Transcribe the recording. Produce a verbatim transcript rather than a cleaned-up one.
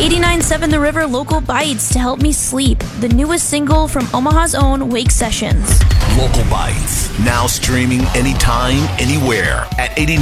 eighty-nine point seven The River Local Bites to help me sleep, the newest single from Omaha's own Wake Sessions. Local Bites, now streaming anytime, anywhere at eighty-nine.